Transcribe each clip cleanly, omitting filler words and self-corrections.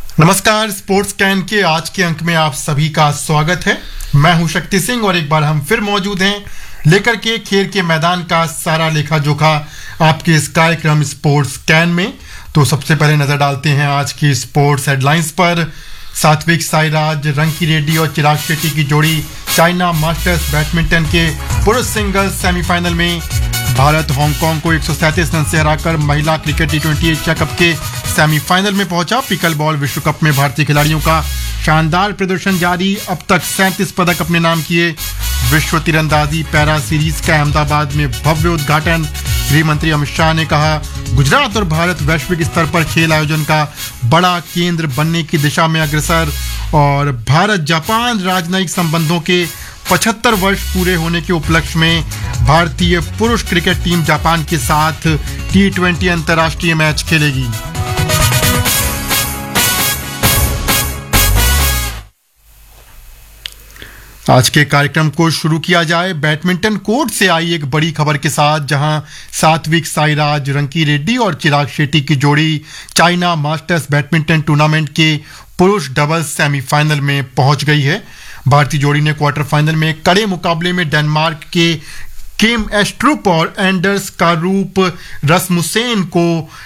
नमस्कार, sports can के आज के अंक में आप सभी का स्वागत है। मैं हूं शक्ति सिंह और एक बार हम फिर मौजूद हैं लेकर के खेल के मैदान का सारा लेखा जोखा आपके इस कार्यक्रम स्पोर्ट्स कैन में। तो सबसे पहले नजर डालते हैं आज की स्पोर्ट्स हेडलाइंस पर। सात्विक साईराज, रंकी रेड्डी और चिराग शेट्टी की जोड़ी चाइना मास्टर्स बैडमिंटन के पुरुष सिंगल्स सेमीफाइनल में। भारत हांगकांग को 137 रन से हराकर महिला क्रिकेट T20 एशिया कप के सेमीफाइनल में पहुंचा। पिकल बॉल विश्व कप में भारतीय खिलाड़ियों का शानदार प्रदर्शन जारी, अब तक 37 पदक अपने नाम किए। विश्व तीरंदाजी पैरा सीरीज का अहमदाबाद में भव्य उद्घाटन। गृह मंत्री अमित शाह ने कहा, गुजरात और भारत वैश्विक स्तर पर खेल आयोजन का बड़ा केंद्र बनने की दिशा में अग्रसर। और भारत जापान राजनयिक संबंधों के 75 वर्ष पूरे होने के उपलक्ष्य में भारतीय पुरुष क्रिकेट टीम जापान के साथ T20 अंतर्राष्ट्रीय मैच खेलेगी। आज के कार्यक्रम को शुरू किया जाए बैडमिंटन कोर्ट से आई एक बड़ी खबर के साथ, जहां सात्विक साईराज, रंकी रेड्डी और चिराग शेट्टी की जोड़ी चाइना मास्टर्स बैडमिंटन टूर्नामेंट के पुरुष डबल्स सेमीफाइनल में पहुंच गई है। भारतीय जोड़ी ने क्वार्टर फाइनल में कड़े मुकाबले में डेनमार्क के किम एस्ट्रुप और एंडर्स कारूप रसमुसेन को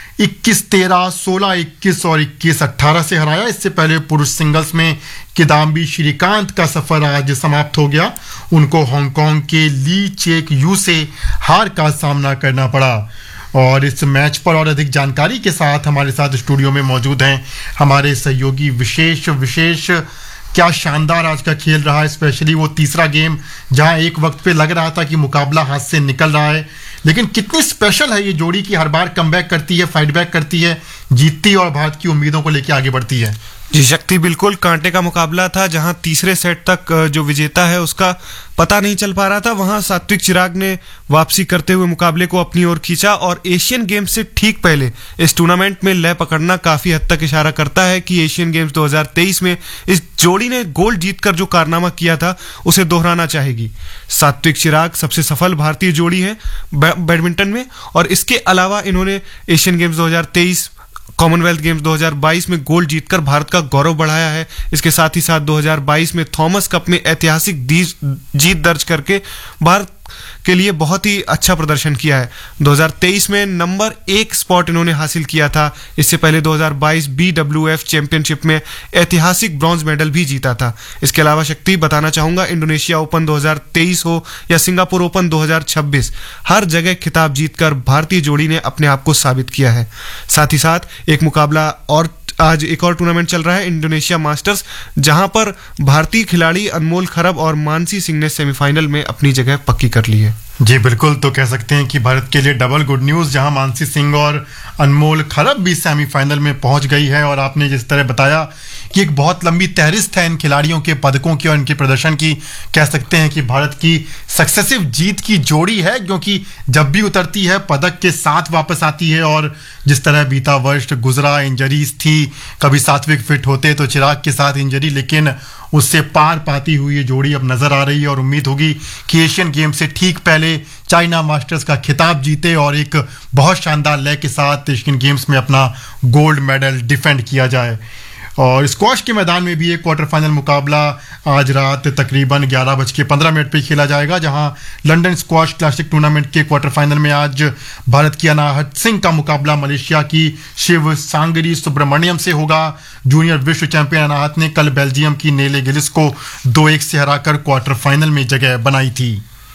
21-13, 16-21 और 21-18 से हराया। इससे पहले पुरुष सिंगल्स में किदाम्बी श्रीकांत का सफर आज समाप्त हो गया। उनको हांगकांग के ली चेक यू से हार का सामना करना पड़ा। और इस मैच पर और अधिक जानकारी के साथ हमारे साथ स्टूडियो में मौजूद हैं हमारे सहयोगी विशेष। क्या शानदार आज का खेल रहा है, स्पेशली वो तीसरा गेम जहां एक वक्त पे लग रहा था कि मुकाबला हाथ से निकल रहा है, लेकिन कितनी स्पेशल है ये जोड़ी कि हर बार कमबैक करती है, फाइट बैक करती है, जीतती और भारत की उम्मीदों को लेकर आगे बढ़ती है। जी शक्ति, बिल्कुल कांटे का मुकाबला था। जहां तीसरे सेट तक जो विजेता है उसका पता नहीं चल पा रहा था, वहां सात्विक चिराग ने वापसी करते हुए मुकाबले को अपनी ओर खींचा। और एशियन गेम्स से ठीक पहले इस टूर्नामेंट में लय पकड़ना काफी हद तक इशारा करता है कि एशियन गेम्स 2023 में इस जोड़ी ने गोल्ड जीतकर जो कारनामा किया था उसे दोहराना चाहेगी। सात्विक चिराग सबसे सफल भारतीय जोड़ी है बैडमिंटन में, और इसके अलावा इन्होंने एशियन गेम्स 2023, कॉमनवेल्थ गेम्स 2022 में गोल्ड जीतकर भारत का गौरव बढ़ाया है। इसके साथ ही साथ 2022 में थॉमस कप में ऐतिहासिक जीत दर्ज करके भारत के लिए बहुत ही अच्छा प्रदर्शन किया है। 2023 में नंबर 1 स्पॉट इन्होंने हासिल किया था। इससे पहले 2022 BWF चैंपियनशिप में ऐतिहासिक ब्रॉन्ज मेडल भी जीता था। इसके अलावा शक्ति बताना चाहूंगा, इंडोनेशिया ओपन 2023 हो या सिंगापुर ओपन 2026, हर जगह खिताब जीतकर भारतीय जोड़ी ने अपने आप को साबित किया है। साथ ही साथ एक मुकाबला और आज एक और टूर्नामेंट चल रहा है, इंडोनेशिया मास्टर्स, जहां पर भारतीय खिलाड़ी अनमोल खरब और मानसी सिंह ने सेमीफाइनल में अपनी जगह पक्की कर ली है। जी बिल्कुल, तो कह सकते हैं कि भारत के लिए डबल गुड न्यूज, जहां मानसी सिंह और अनमोल खरब भी सेमीफाइनल में पहुंच गई है। और आपने जिस तरह बताया कि एक बहुत लंबी तहरिस्त है इन खिलाड़ियों के पदकों की और इनके प्रदर्शन की, कह सकते हैं कि भारत की सक्सेसिव जीत की जोड़ी है, क्योंकि जब भी उतरती है पदक के साथ वापस आती है। और जिस तरह बीता वर्ष गुजरा, इंजरीज थी, कभी सात्विक फिट होते तो चिराग के साथ इंजरी, लेकिन उससे पार पाती हुई ये जोड़ी अब नजर आ रही है। और उम्मीद होगी कि एशियन गेम से ठीक पहले चाइना मास्टर्स का खिताब जीते और एक बहुत शानदार लय के साथ एशियन गेम्स में अपना गोल्ड मेडल डिफेंड किया जाए। और स्क्वॉश के मैदान में भी एक क्वार्टर फाइनल मुकाबला आज रात तकरीबन 11:15 पे खेला जाएगा, जहां लंदन स्क्वॉश क्लासिक टूर्नामेंट के क्वार्टर फाइनल में आज भारत की अनाहत सिंह का मुकाबला मलेशिया की शिव सांगरी सुब्रमण्यम से होगा। जूनियर विश्व चैंपियन अनाहत ने कल बेल्जियम की नेले गिलिस को 2-1 से हराकर क्वार्टर फाइनल में जगह बनाई थी।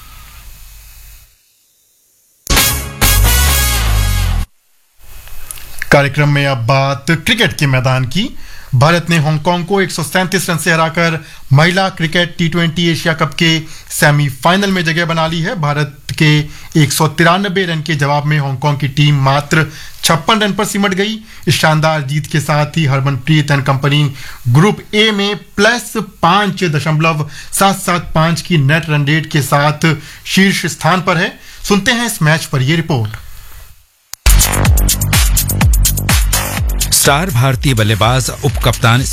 कार्यक्रम में अब बात क्रिकेट के मैदान की। भारत ने हांगकांग को 137 रन से हराकर महिला क्रिकेट T20 एशिया कप के सेमीफाइनल में जगह बना ली है। भारत के 193 रन के जवाब में हांगकांग की टीम मात्र 56 रन पर सिमट गई। इस शानदार जीत के साथ ही Harmanpreet and company group A में +5.775 की नेट रन रेट के साथ शीर्ष स्थान पर है। सुनते हैं इस मैच पर ये रिपोर्ट। स्टार भारतीय बल्लेबाज उप कप्तान